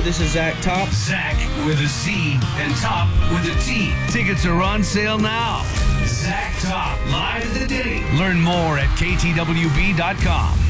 This is Zach Top. Zach with a Z and Top with a T. Tickets are on sale now. Zach Top, live at the Denny. Learn more at ktwb.com.